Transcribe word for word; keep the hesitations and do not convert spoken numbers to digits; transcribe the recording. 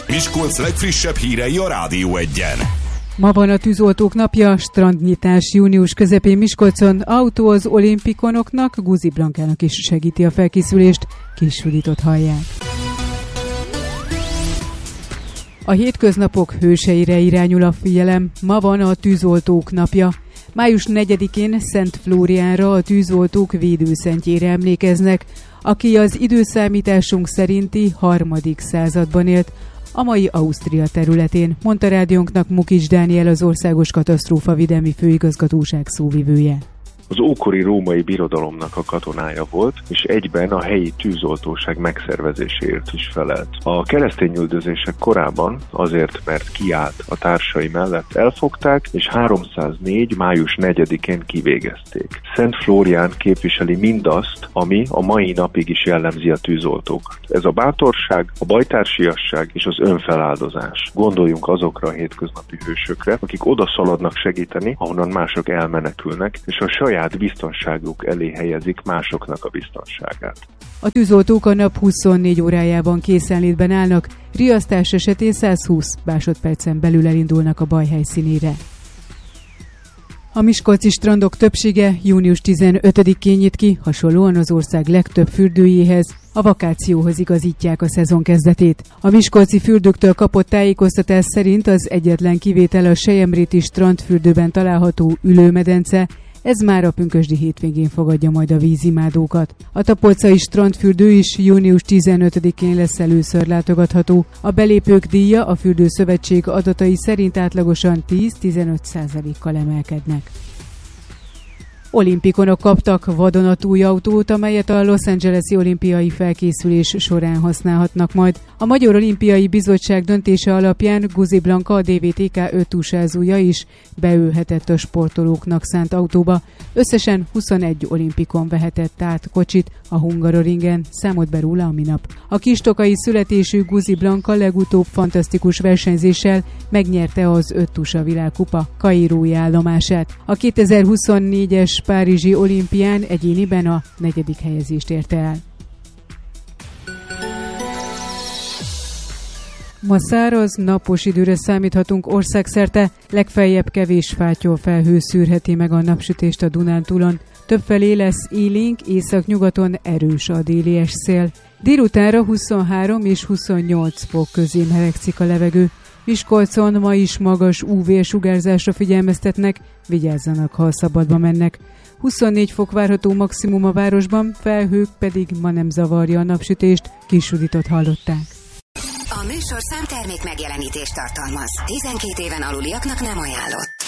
Miskolc legfrissebb hírei a Rádió Egyen. Ma van a tűzoltók napja, strandnyitás június közepén Miskolcon, autó az olimpikonoknak, Guzi Blankának is segíti a felkészülést, Kis Juditot hallják. A hétköznapok hőseire irányul a figyelem, ma van a tűzoltók napja. május negyedikén Szent Flóriánra, a tűzoltók védőszentjére emlékeznek, aki az időszámításunk szerinti harmadik században élt, a mai Ausztria területén, mondta rádiónknak Mukics Dániel, az Országos Katasztrófavédelmi Főigazgatóság szóvivője. Az ókori római birodalomnak a katonája volt, és egyben a helyi tűzoltóság megszervezéséért is felelt. A keresztényüldözések korában azért, mert kiállt a társai mellett, elfogták, és háromszáznégy. május negyedikén kivégezték. Szent Flórián képviseli mindazt, ami a mai napig is jellemzi a tűzoltókat. Ez a bátorság, a bajtársiasság és az önfeláldozás. Gondoljunk azokra a hétköznapi hősökre, akik odaszaladnak segíteni, ahonnan mások elmenekülnek, és a saját biztonságuk elé helyezik másoknak a biztonságát. A tűzoltók a nap huszonnégy órájában készenlétben állnak, riasztás esetén százhúsz másodpercen belül elindulnak a baj helyszínére. A miskolci strandok többsége június tizenötödikén nyit ki, hasonlóan az ország legtöbb fürdőjéhez, a vakációhoz igazítják a szezon kezdetét. A miskolci fürdőktől kapott tájékoztatás szerint az egyetlen kivétel a Selyemréti strandfürdőben található ülőmedence, ez már a pünkösdi hétvégén fogadja majd a vízimádókat. A tapolcai strandfürdő is június tizenötödikén lesz először látogatható. A belépők díja a Fürdőszövetség adatai szerint átlagosan tíz-tizenöt százalékkal emelkednek. Olimpikonok kaptak vadonatúj autót, amelyet a Los Angeles-i olimpiai felkészülés során használhatnak majd. A Magyar Olimpiai Bizottság döntése alapján Guzi Blanka, a dé vé té ká öt úsázója is beülhetett a sportolóknak szánt autóba. Összesen huszonegy olimpikon vehetett át kocsit a Hungaroringen, számolt be róla a minap. A kistokai születésű Guzi Blanka legutóbb fantasztikus versenyzéssel megnyerte az öttusa világkupa kairói állomását. A kétezer-huszonnégyes párizsi olimpián egyéniben a negyedik helyezést érte el. Ma száraz, napos időre számíthatunk országszerte, legfeljebb kevés fátyol felhő szűrheti meg a napsütést a Dunántúlon. Többfelé lesz élénk, északnyugaton erős a délies szél. Délutánra huszonhárom és huszonnyolc fok közé melegszik a levegő. Miskolcon ma is magas ú vé-sugárzásra figyelmeztetnek, vigyázzanak, ha a szabadba mennek. huszonnégy fok várható maximum a városban, felhők pedig ma nem zavarja a napsütést, Kis Juditot hallották. A műsorszám termék megjelenítést tartalmaz. tizenkét éven aluliaknak nem ajánlott.